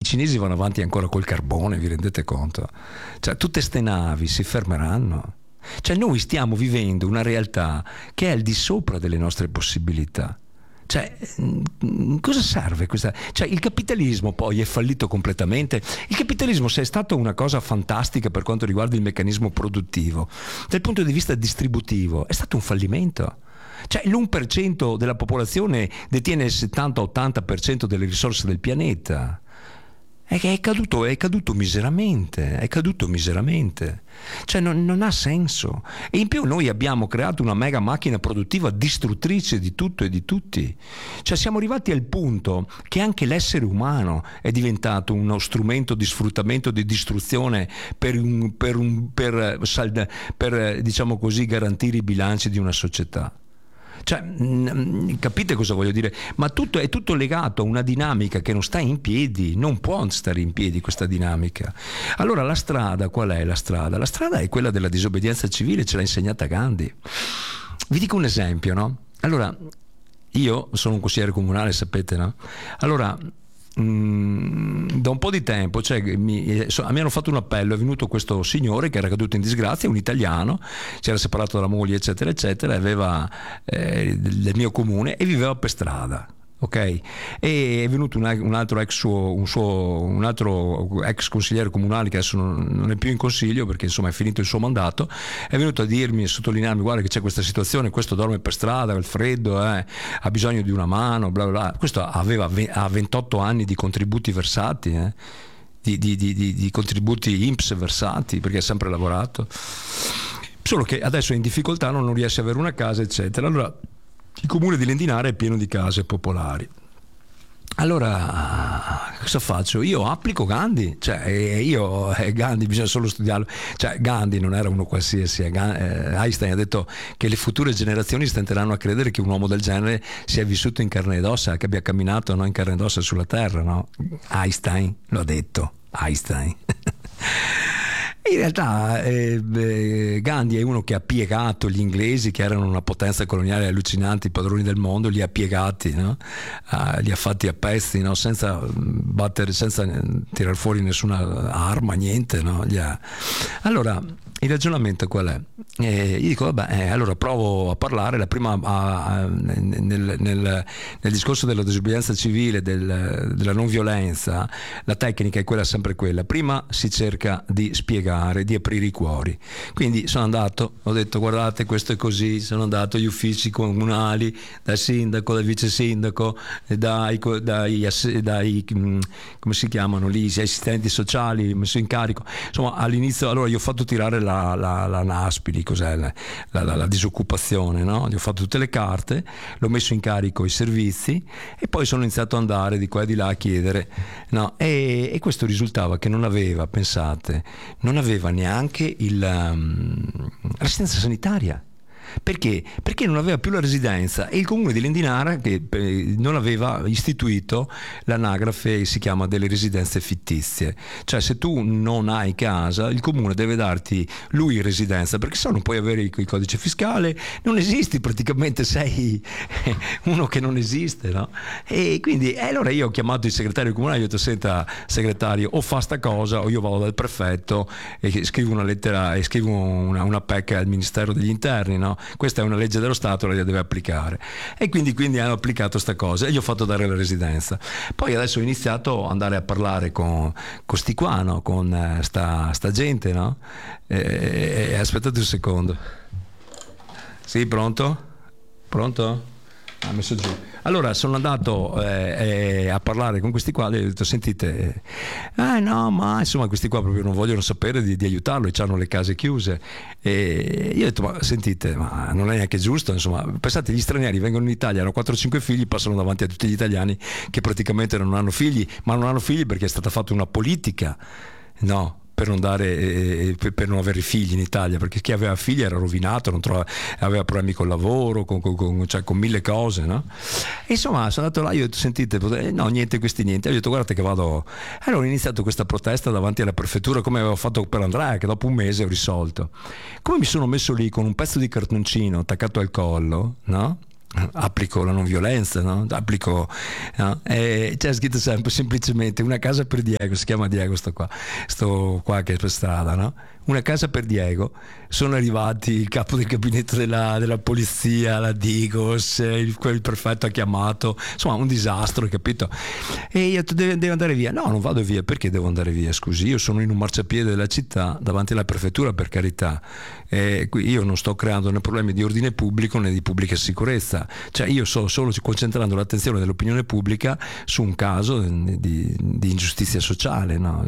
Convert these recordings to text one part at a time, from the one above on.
cinesi vanno avanti ancora col carbone, vi rendete conto? Cioè, tutte ste navi si fermeranno. Cioè, noi stiamo vivendo una realtà che è al di sopra delle nostre possibilità. Cioè, cosa serve questa? Cioè, il capitalismo poi è fallito completamente. Il capitalismo, se è stato una cosa fantastica per quanto riguarda il meccanismo produttivo, dal punto di vista distributivo è stato un fallimento. Cioè, l'1% della popolazione detiene il 70-80% delle risorse del pianeta. È caduto miseramente, cioè non ha senso. E in più noi abbiamo creato una mega macchina produttiva distruttrice di tutto e di tutti. Cioè siamo arrivati al punto che anche l'essere umano è diventato uno strumento di sfruttamento, di distruzione per diciamo così, garantire i bilanci di una società. Cioè, capite cosa voglio dire? Ma è tutto legato a una dinamica che non sta in piedi, non può stare in piedi questa dinamica. Allora la strada qual è? La strada è quella della disobbedienza civile, ce l'ha insegnata Gandhi. Vi dico un esempio, no? Allora, io sono un consigliere comunale, sapete, no? Allora, da un po' di tempo mi hanno fatto un appello, è venuto questo signore che era caduto in disgrazia, un italiano, si era separato dalla moglie eccetera eccetera, aveva del mio comune e viveva per strada, ok? E è venuto un altro ex consigliere comunale che adesso non è più in consiglio perché insomma è finito il suo mandato, è venuto a dirmi e sottolinearmi: guarda che c'è questa situazione, questo dorme per strada, il freddo, ha bisogno di una mano, bla bla bla. Questo ha 28 anni di contributi versati, di contributi INPS versati, perché ha sempre lavorato, solo che adesso è in difficoltà, non riesce ad avere una casa eccetera. Allora il comune di Lendinare è pieno di case popolari. Allora cosa faccio? Io applico Gandhi, Gandhi bisogna solo studiarlo. Cioè, Gandhi non era uno qualsiasi, Einstein ha detto che le future generazioni stenteranno a credere che un uomo del genere sia vissuto in carne ed ossa, che abbia camminato in carne ed ossa sulla terra, no? Einstein lo ha detto, Einstein. In realtà Gandhi è uno che ha piegato gli inglesi, che erano una potenza coloniale allucinante, i padroni del mondo, li ha piegati, no? Li ha fatti a pezzi, no? Senza battere, senza tirar fuori nessuna arma, niente, no? Allora il ragionamento qual è? Io dico vabbè, allora provo a parlare. La prima nel discorso della disobbedienza civile, della non violenza, la tecnica è sempre quella: prima si cerca di spiegare, di aprire i cuori. Quindi sono andato, ho detto guardate, questo è così, sono andato agli uffici comunali, dal sindaco, dal vice sindaco, dai come si chiamano lì, gli assistenti sociali, messo in carico, insomma all'inizio. Allora io ho fatto tirare la NASPI, cos'è la disoccupazione, no? Gli ho fatto tutte le carte, l'ho messo in carico i servizi e poi sono iniziato ad andare di qua e di là a chiedere, no? E questo risultava che non aveva neanche l'assistenza sanitaria. Perché? Perché non aveva più la residenza, e il comune di Lendinara che non aveva istituito l'anagrafe, si chiama, delle residenze fittizie. Cioè, se tu non hai casa, il comune deve darti lui residenza, perché se no non puoi avere il codice fiscale, non esisti praticamente, sei uno che non esiste, no? E quindi allora io ho chiamato il segretario comunale e gli ho detto: senta segretario, o fa sta cosa o io vado dal prefetto e scrivo una lettera e scrivo una PEC al Ministero degli Interni, no? Questa è una legge dello Stato, la deve applicare. E quindi hanno applicato sta cosa e gli ho fatto dare la residenza. Poi adesso ho iniziato ad andare a parlare con sti qua, no? Con sta gente, no? Aspettate un secondo. Sì, pronto? Ha messo giù. Allora sono andato a parlare con questi qua e ho detto: sentite, no, ma insomma questi qua proprio non vogliono sapere di aiutarlo, e hanno le case chiuse. E io ho detto: ma sentite, ma non è neanche giusto, insomma, pensate, gli stranieri vengono in Italia, hanno 4-5 figli, passano davanti a tutti gli italiani che praticamente non hanno figli, ma non hanno figli perché è stata fatta una politica, no? Per non avere figli in Italia, perché chi aveva figli era rovinato, aveva problemi col lavoro, con mille cose, no? E insomma sono andato là, io ho detto: sentite, no, niente, questi niente. Io ho detto: guardate che vado. Allora ho iniziato questa protesta davanti alla prefettura, come avevo fatto per Andrea, che dopo un mese ho risolto. Come mi sono messo lì con un pezzo di cartoncino attaccato al collo, no? applico la non violenza, no? Applico, no? C'è scritto sempre semplicemente una casa per Diego, si chiama Diego sto qua che è per strada, no? Una casa per Diego. Sono arrivati il capo del gabinetto della polizia, la Digos, il prefetto ha chiamato, insomma un disastro, hai capito? E io devo andare via. No, non vado via. Perché devo andare via? Scusi, io sono in un marciapiede della città davanti alla prefettura, per carità. Io non sto creando né problemi di ordine pubblico né di pubblica sicurezza, cioè io sto solo concentrando l'attenzione dell'opinione pubblica su un caso di ingiustizia sociale, no?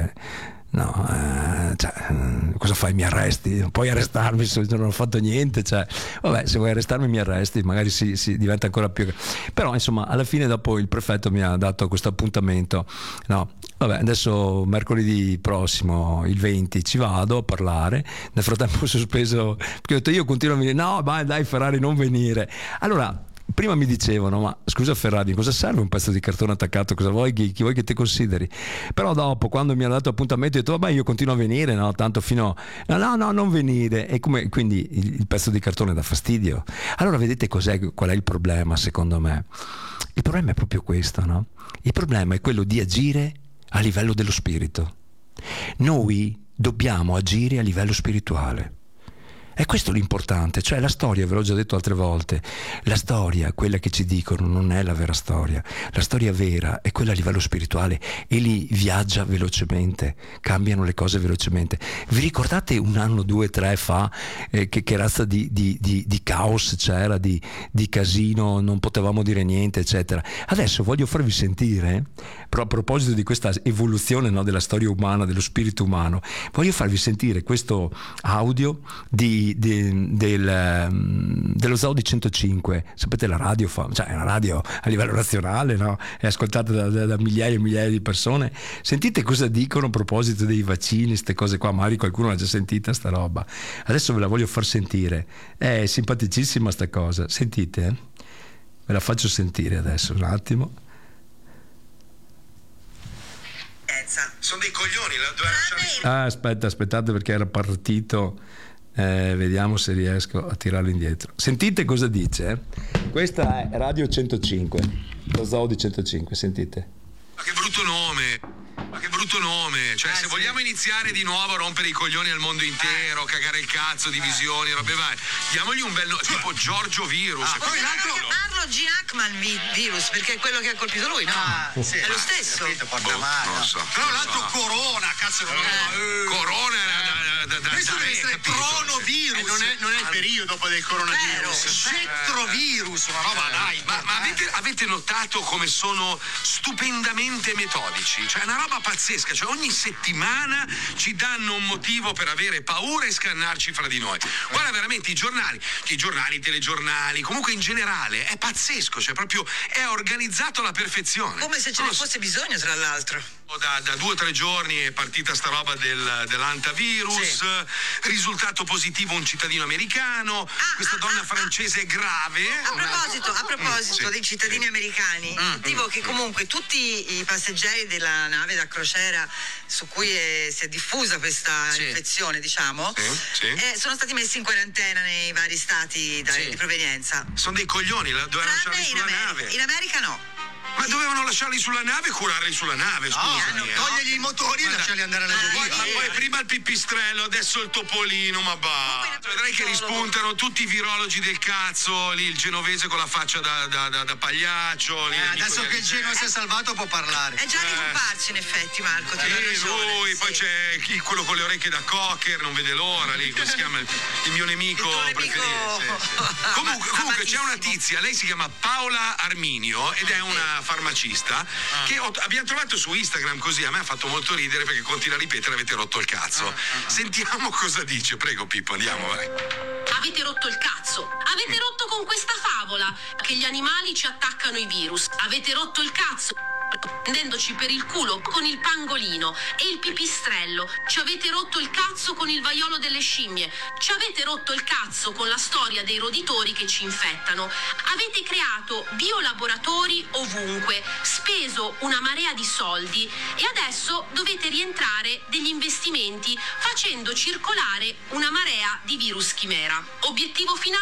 Cosa fai? Mi arresti? Non puoi arrestarmi se non ho fatto niente, cioè, vabbè, se vuoi arrestarmi mi arresti, magari si diventa ancora più, però insomma alla fine dopo il prefetto mi ha dato questo appuntamento, no, vabbè, adesso mercoledì prossimo il 20 ci vado a parlare. Nel frattempo ho sospeso, perché ho detto, io continuo a venire, no dai Ferrari non venire. Allora prima mi dicevano, ma scusa Ferrari, cosa serve un pezzo di cartone attaccato, cosa vuoi, chi vuoi che ti consideri? Però dopo, quando mi hanno dato appuntamento, ho detto vabbè, io continuo a venire, no, tanto fino no non venire, e come, quindi il pezzo di cartone dà fastidio. Allora vedete qual è il problema, secondo me? Il problema è proprio questo, no? Il problema è quello di agire a livello dello spirito. Noi dobbiamo agire a livello spirituale. E questo è l'importante, cioè la storia, ve l'ho già detto altre volte, la storia, quella che ci dicono, non è la vera storia. La storia vera è quella a livello spirituale, e lì viaggia velocemente, cambiano le cose velocemente. Vi ricordate un anno, 2, 3 fa che razza di caos c'era, di casino, non potevamo dire niente, eccetera. Adesso voglio farvi sentire, però a proposito di questa evoluzione, no, della storia umana, dello spirito umano, voglio farvi sentire questo audio dello Zaudi 105. Sapete, la radio cioè è una radio a livello nazionale, no? È ascoltata da migliaia e migliaia di persone. Sentite cosa dicono a proposito dei vaccini, queste cose qua. Magari qualcuno l'ha già sentita sta roba, adesso ve la voglio far sentire. È simpaticissima sta cosa, sentite, ve la faccio sentire adesso un attimo. Sono dei coglioni. Aspettate perché era partito. Vediamo se riesco a tirarlo indietro. Sentite cosa dice. Questa è Radio 105, lo Zaudi 105, sentite. Ma che brutto nome. Cioè, se vogliamo iniziare di nuovo a rompere i coglioni al mondo intero, cagare il cazzo, divisioni, robe varie, diamogli un bel nome, tipo Giorgio Virus. Poi l'altro chiamarlo G. Hackman virus, perché è quello che ha colpito lui, no? Sì, è lo stesso. Non lo so. Però l'altro Corona, cazzo, Corona questo deve essere cronovirus. Non è il periodo dopo del coronavirus. Cettrovirus, una roba, dai. Ma avete notato come sono stupendamente metodici? Cioè, è una roba pazzesca. Cioè, ogni settimana ci danno un motivo per avere paura e scannarci fra di noi. Guarda, veramente i giornali, i telegiornali, comunque in generale è pazzesco. Cioè, proprio è organizzato alla perfezione. Come se ce ne fosse bisogno, tra l'altro. Da 2 o 3 giorni è partita sta roba dell'antavirus, sì. Risultato positivo un cittadino americano, questa donna francese è grave. A proposito dei cittadini americani, dico che comunque tutti i passeggeri della nave da crociera su cui si è diffusa questa infezione, diciamo, sono stati messi in quarantena nei vari stati di provenienza. Sono dei coglioni, dovevano lasciarli sulla nave. In America no. Ma dovevano lasciarli sulla nave e curarli sulla nave, scusami. Togliergli i motori e lasciarli andare alla giuria. Ma poi prima il pipistrello, adesso il topolino, ma vedrai che rispuntano tutti i virologi del cazzo, lì il genovese con la faccia da pagliaccio. Lì adesso che il Genoa si è salvato può parlare. È già ricomparso in effetti, Marco. Lui, poi c'è quello con le orecchie da cocker, non vede l'ora, lì, come si chiama il mio nemico preferito. Comunque c'è una tizia, lei si chiama Paola Arminio ed è una farmacista che abbiamo trovato su Instagram, così a me ha fatto molto ridere perché continua a ripetere: avete rotto il cazzo. Sentiamo cosa dice, prego Pippo, andiamo, vai. Avete rotto il cazzo, avete rotto con questa favola che gli animali ci attaccano i virus, avete rotto il cazzo prendendoci per il culo con il pangolino e il pipistrello, ci avete rotto il cazzo con il vaiolo delle scimmie, ci avete rotto il cazzo con la storia dei roditori che ci infettano, avete creato biolaboratori ovunque, speso una marea di soldi e adesso dovete rientrare degli investimenti facendo circolare una marea di virus chimera. Obiettivo finale?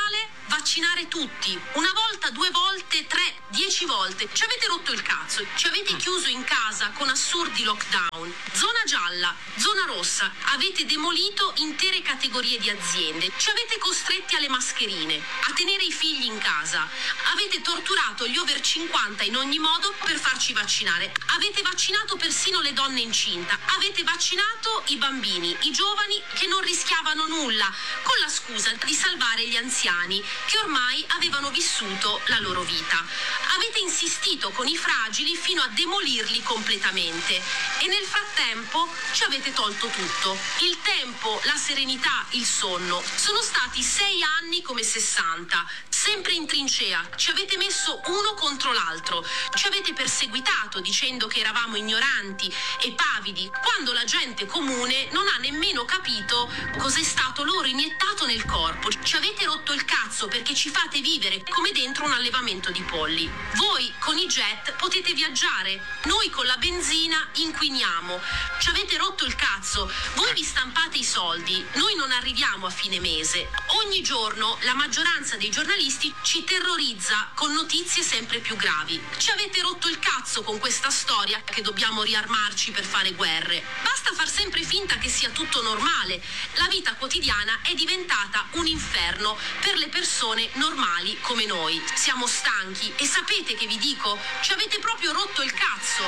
vaccinare tutti, una volta, 2 volte, 3, 10 volte. Ci avete rotto il cazzo, ci avete chiuso in casa con assurdi lockdown, zona gialla, zona rossa, avete demolito intere categorie di aziende, ci avete costretti alle mascherine, a tenere i figli in casa, avete torturato gli over 50 in ogni modo per farci vaccinare, avete vaccinato persino le donne incinta, avete vaccinato i bambini, i giovani che non rischiavano nulla, con la scusa di salvare gli anziani che ormai avevano vissuto la loro vita. Avete insistito con i fragili fino a demolirli completamente e nel frattempo ci avete tolto tutto. Il tempo, la serenità, il sonno. Sono stati 6 anni come 60, sempre in trincea. Ci avete messo uno contro l'altro, ci avete perseguitato dicendo che eravamo ignoranti e pavidi, quando la gente comune non ha nemmeno capito cos'è stato loro iniettato nel corpo. Ci avete rotto il cazzo perché ci fate vivere come dentro un allevamento di polli. Voi con i jet potete viaggiare, noi con la benzina inquiniamo. Ci avete rotto il cazzo, voi vi stampate i soldi, noi non arriviamo a fine mese. Ogni giorno la maggioranza dei giornalisti ci terrorizza con notizie sempre più gravi. Ci avete rotto il cazzo con questa storia che dobbiamo riarmarci per fare guerre. Basta far sempre finta che sia tutto normale. La vita quotidiana è diventata un inferno per le persone normali come noi. Siamo stanchi e sapete che vi dico? Ci avete proprio rotto il cazzo.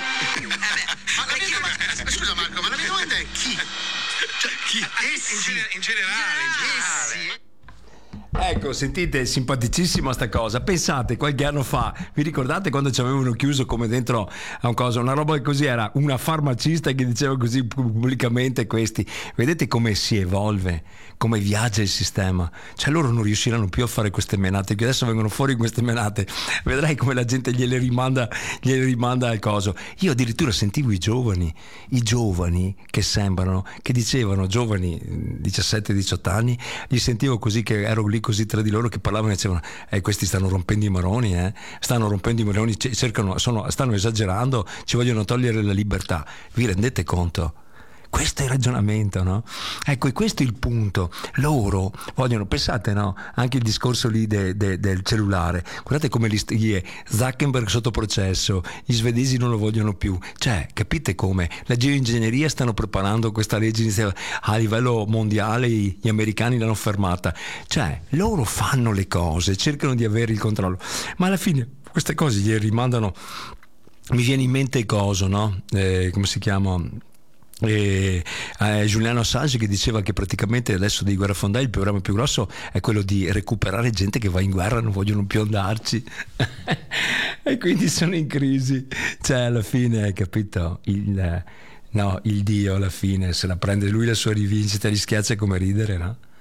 Scusa Marco, ma la mia domanda è chi? Cioè, chi? In generale. Ecco, sentite, simpaticissima sta cosa. Pensate, qualche anno fa, vi ricordate quando ci avevano chiuso come dentro a un coso, una roba così, era una farmacista che diceva così pubblicamente questi. Vedete come si evolve, come viaggia il sistema. Cioè loro non riusciranno più a fare queste menate, che adesso vengono fuori queste menate. Vedrai come la gente gliele rimanda al coso. Io addirittura sentivo i giovani che sembrano, che dicevano, giovani 17-18 anni, li sentivo così, che ero lì così tra di loro che parlavano e dicevano questi stanno rompendo i maroni, stanno esagerando, ci vogliono togliere la libertà. Vi rendete conto? Questo è il ragionamento, no? Ecco, e questo è il punto. Loro vogliono, pensate, no? Anche il discorso lì del cellulare. Guardate come Zuckerberg sotto processo, gli svedesi non lo vogliono più. Cioè, capite come? La geoingegneria stanno preparando questa legge a livello mondiale, gli americani l'hanno fermata. Cioè, loro fanno le cose, cercano di avere il controllo, ma alla fine queste cose gli rimandano. Mi viene in mente il coso, no? Come si chiama? Julian Assange, che diceva che praticamente adesso dei guerrafondai il programma più grosso è quello di recuperare gente che va in guerra e non vogliono più andarci e quindi sono in crisi. Cioè alla fine, hai capito, il Dio alla fine se la prende lui la sua rivincita, gli schiaccia come ridere, no?